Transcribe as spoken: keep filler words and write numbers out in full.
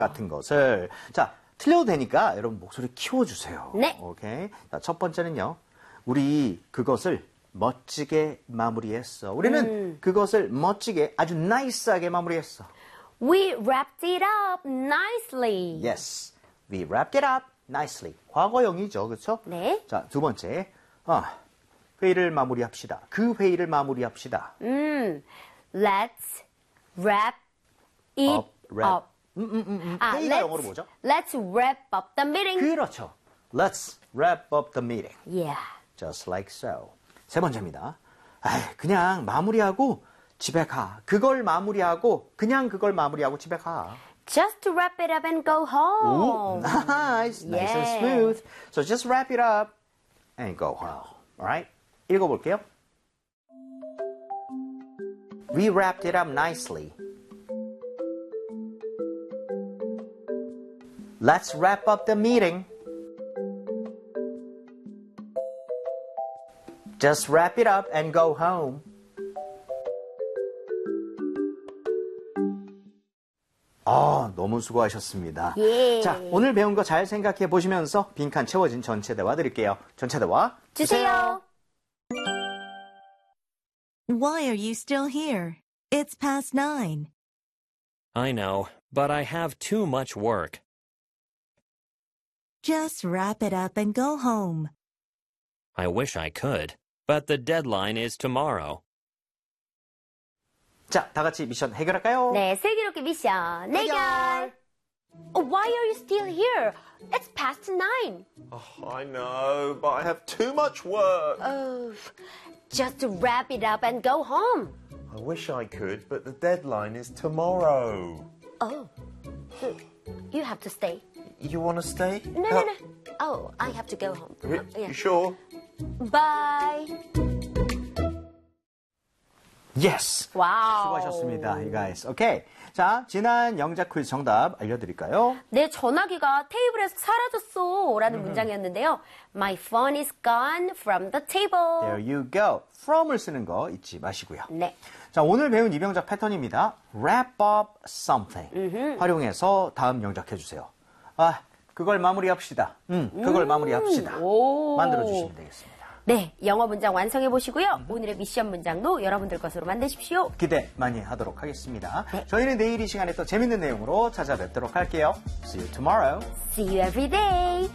같은 것을. 자, 틀려도 되니까 여러분 목소리 키워주세요. 네. 오케이. 자, 첫 번째는요. 우리 그것을 멋지게 마무리했어. 우리는 음. 그것을 멋지게 아주 나이스하게 마무리했어. We wrapped it up nicely. Yes. We wrapped it up nicely. 과거형이죠. 그렇죠? 네. 자, 두 번째. 아, 회의를 마무리합시다. 그 회의를 마무리합시다. 음, let's wrap it Up, wrap. up. 음, 음, 음, 음. 아, 회의가 let's, 영어로 뭐죠? Let's wrap up the meeting. 그렇죠. Let's wrap up the meeting. Yeah. Just like so. 세 번째입니다. 아, 그냥 마무리하고 집에 가. 그걸 마무리하고 그냥 그걸 마무리하고 집에 가. Just to wrap it up and go 오, home. nice, nice and Yeah. smooth. So just wrap it up and go home. Alright? 읽어볼게요. We wrapped it up nicely. Let's wrap up the meeting. Just wrap it up and go home. 아, 너무 수고하셨습니다. 예. 자, 오늘 배운 거 잘 생각해 보시면서 빈칸 채워진 전체 대화 드릴게요. 전체 대화 주세요. Why are you still here? It's past nine. I know, but I have too much work. Just wrap it up and go home. I wish I could, but the deadline is tomorrow. 자, 다 같이 미션 해결할까요? 네, 슬기롭게 미션 해결. Oh, why are you still here? It's past nine. Oh, I know, but I have too much work. Oh, just to wrap it up and go home. I wish I could, but the deadline is tomorrow. Oh, so you have to stay. You want to stay? No, no, no. Oh, I have to go home. Re- Uh, yeah. You sure? Bye. Yes. 와우. 수고하셨습니다, you guys. 오케이. 자, 지난 영작 퀴즈 정답 알려드릴까요? 내 전화기가 테이블에서 사라졌어 라는 문장이었는데요. My phone is gone from the table. There you go. from을 쓰는 거 잊지 마시고요. 네. 자, 오늘 배운 이병작 패턴입니다. wrap up something. 활용해서 다음 영작 해주세요. 아, 그걸 마무리합시다. 음, 그걸 마무리합시다. 오. 만들어주시면 되겠습니다. 네, 영어 문장 완성해 보시고요. 오늘의 미션 문장도 여러분들 것으로 만드십시오. 기대 많이 하도록 하겠습니다. 네. 저희는 내일 이 시간에 또 재밌는 내용으로 찾아뵙도록 할게요. See you tomorrow. See you every day.